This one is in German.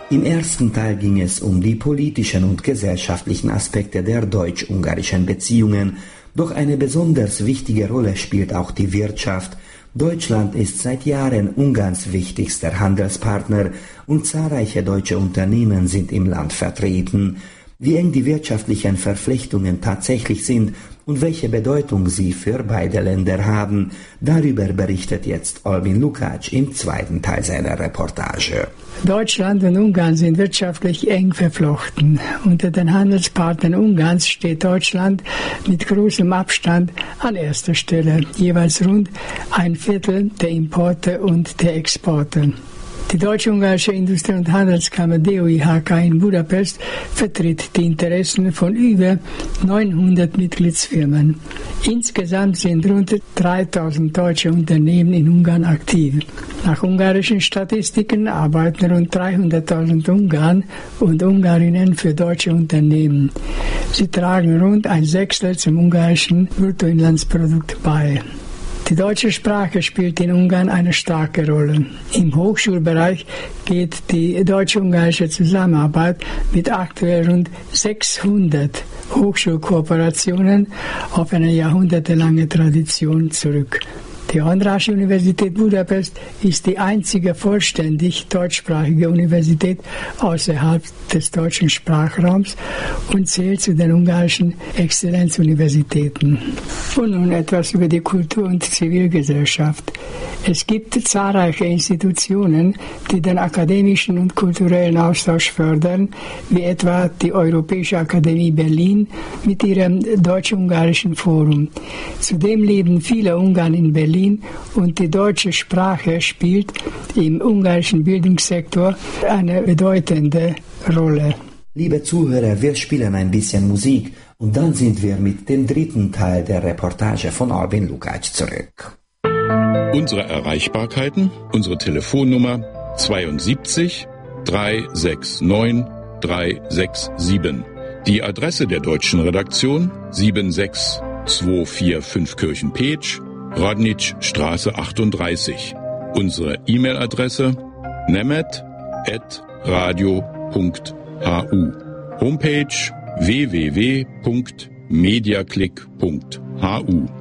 Im ersten Teil ging es um die politischen und gesellschaftlichen Aspekte der deutsch-ungarischen Beziehungen, doch eine besonders wichtige Rolle spielt auch die Wirtschaft. Deutschland ist seit Jahren Ungarns wichtigster Handelspartner und zahlreiche deutsche Unternehmen sind im Land vertreten. Wie eng die wirtschaftlichen Verflechtungen tatsächlich sind und welche Bedeutung sie für beide Länder haben, darüber berichtet jetzt Albin Lukács im zweiten Teil seiner Reportage. Deutschland und Ungarn sind wirtschaftlich eng verflochten. Unter den Handelspartnern Ungarns steht Deutschland mit großem Abstand an erster Stelle, jeweils rund 1/4 der Importe und der Exporte. Die Deutsch-Ungarische Industrie- und Handelskammer DOIHK in Budapest vertritt die Interessen von über 900 Mitgliedsfirmen. Insgesamt sind rund 3000 deutsche Unternehmen in Ungarn aktiv. Nach ungarischen Statistiken arbeiten rund 300.000 Ungarn und Ungarinnen für deutsche Unternehmen. Sie tragen rund 1/6 zum ungarischen Bruttoinlandsprodukt bei. Die deutsche Sprache spielt in Ungarn eine starke Rolle. Im Hochschulbereich geht die deutsch-ungarische Zusammenarbeit mit aktuell rund 600 Hochschulkooperationen auf eine jahrhundertelange Tradition zurück. Die Andrássy Universität Budapest ist die einzige vollständig deutschsprachige Universität außerhalb des deutschen Sprachraums und zählt zu den ungarischen Exzellenzuniversitäten. Und nun etwas über die Kultur- und Zivilgesellschaft. Es gibt zahlreiche Institutionen, die den akademischen und kulturellen Austausch fördern, wie etwa die Europäische Akademie Berlin mit ihrem deutsch-ungarischen Forum. Zudem leben viele Ungarn in Berlin und die deutsche Sprache spielt im ungarischen Bildungssektor eine bedeutende Rolle. Liebe Zuhörer, wir spielen ein bisschen Musik und dann sind wir mit dem dritten Teil der Reportage von Albin Lukács zurück. Unsere Erreichbarkeiten, unsere Telefonnummer 72 369 367. Die Adresse der deutschen Redaktion 76245 Kirchenpeetsch, Radnitschstraße 38. Unsere E-Mail-Adresse nemet@radio.hu. Homepage www.mediaclick.hu.